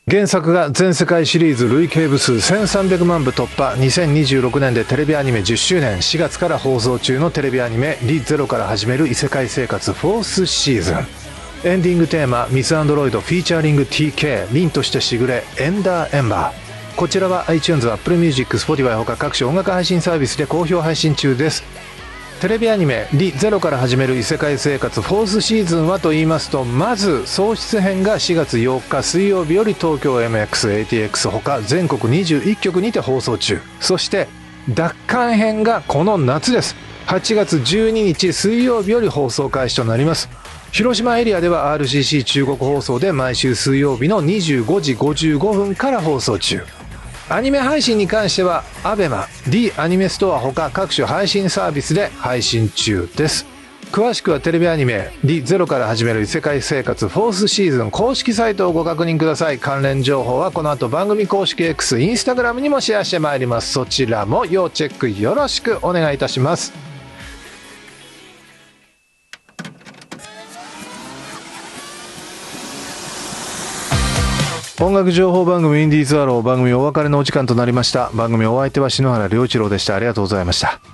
原作が全世界シリーズ累計部数1300万部突破。2026年でテレビアニメ10周年。4月から放送中のテレビアニメリゼロから始める異世界生活フォースシーズン。エンディングテーマミス・アンドロイドフィーチャーリング TK 凛としてしぐれエンダーエンバー。こちらは iTunes、Apple Music、Spotify ほか各種音楽配信サービスで好評配信中です。テレビアニメリゼロから始める異世界生活フォースシーズンはと言いますと、まず喪失編が4月8日水曜日より東京 MX、ATX ほか全国21局にて放送中。そして奪還編がこの夏です。8月12日水曜日より放送開始となります。広島エリアでは RCC 中国放送で毎週水曜日の25時55分から放送中。アニメ配信に関しては ABEMA、D アニメストアほか各種配信サービスで配信中です。詳しくはテレビアニメリゼロから始める異世界生活フォースシーズン公式サイトをご確認ください。関連情報はこの後番組公式 X、インスタグラムにもシェアしてまいります。そちらも要チェックよろしくお願いいたします。音楽情報番組インディーズアロー、番組お別れのお時間となりました。番組お相手は篠原良一郎でした。ありがとうございました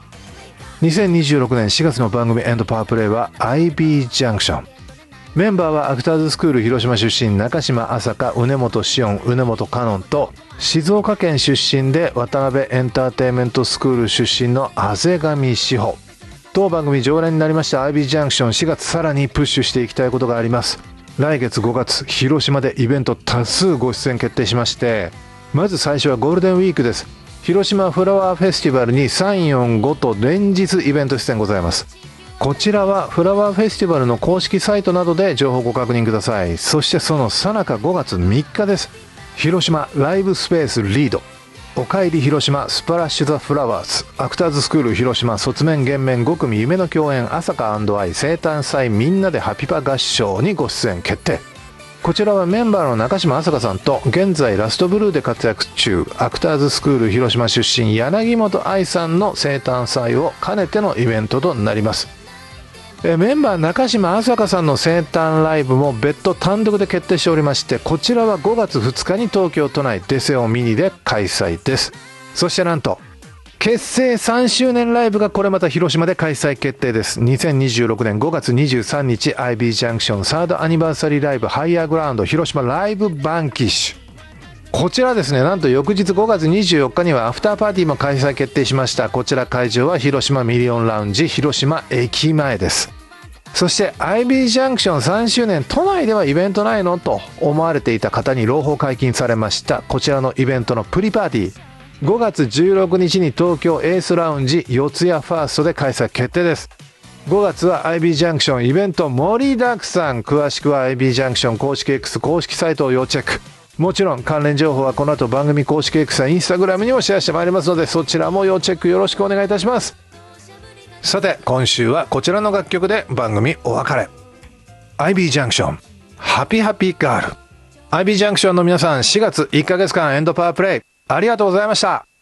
。2026年4月の番組エンドパワープレイは IB ジャンクション。メンバーはアクターズスクール広島出身中島朝香、畝本紫音、畝本香音と静岡県出身で渡辺エンターテインメントスクール出身の畔上志保。当番組常連になりました IB ジャンクション、4月さらにプッシュしていきたいことがあります。来月5月広島でイベント多数ご出演決定しまして、まず最初はゴールデンウィークです。広島フラワーフェスティバルに345と連日イベント出演ございます。こちらはフラワーフェスティバルの公式サイトなどで情報ご確認ください。そしてその最中5月3日です。広島ライブスペースリード、おかえり広島スプラッシュザフラワーズ、アクターズスクール広島卒面減面5組夢の共演朝香&愛生誕祭みんなでハピパ合唱にご出演決定。こちらはメンバーの中島朝香さんと現在ラストブルーで活躍中アクターズスクール広島出身柳本愛さんの生誕祭を兼ねてのイベントとなります。メンバー中島朝香さんの生誕ライブも別途単独で決定しておりまして、こちらは5月2日に東京都内デセオミニで開催です。そしてなんと結成3周年ライブがこれまた広島で開催決定です。2026年5月23日 IB ジャンクションサードアニバーサリーライブハイヤーグラウンド広島ライブバンキッシュ。こちらですね、なんと翌日5月24日にはアフターパーティーも開催決定しました。こちら会場は広島ミリオンラウンジ広島駅前です。そして IB ジャンクション3周年、都内ではイベントないのと思われていた方に朗報解禁されました。こちらのイベントのプリパーティー5月16日に東京エースラウンジ四谷ファーストで開催決定です。5月は IB ジャンクションイベント盛りだくさん。詳しくは IB ジャンクション公式 X 公式サイトを要チェック。もちろん関連情報はこの後番組公式 X やインスタグラムにもシェアしてまいりますので、そちらも要チェックよろしくお願いいたします。さて今週はこちらの楽曲で番組お別れ。 IB ジャンクションハピハピガール。 IB ジャンクションの皆さん、4月1ヶ月間エンドパワープレイありがとうございました。